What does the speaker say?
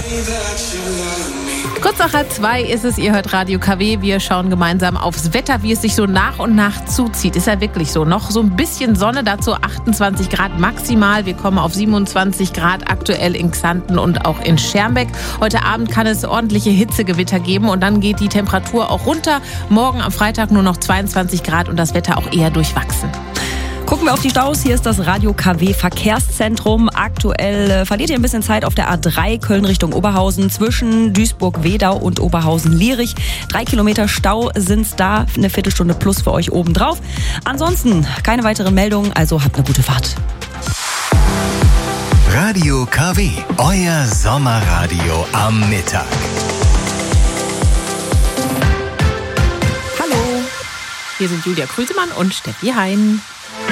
Kurz nach 1:30 ist es, ihr hört Radio KW. Wir schauen gemeinsam aufs Wetter, wie es sich so nach und nach zuzieht. Ist ja wirklich so. Noch so ein bisschen Sonne, dazu 28 Grad maximal. Wir kommen auf 27 Grad aktuell in Xanten und auch in Schermbeck. Heute Abend kann es ordentliche Hitzegewitter geben und dann geht die Temperatur auch runter. Morgen am Freitag nur noch 22 Grad und das Wetter auch eher durchwachsen. Gucken wir auf die Staus. Hier ist das Radio KW Verkehrszentrum. Aktuell verliert ihr ein bisschen Zeit auf der A3 Köln Richtung Oberhausen zwischen Duisburg-Wedau und Oberhausen-Lierich. 3 Kilometer Stau sind's da. Eine Viertelstunde plus für euch obendrauf. Ansonsten keine weiteren Meldungen, also habt eine gute Fahrt. Radio KW, euer Sommerradio am Mittag. Hallo, hier sind Julia Krüsemann und Steffi Hein.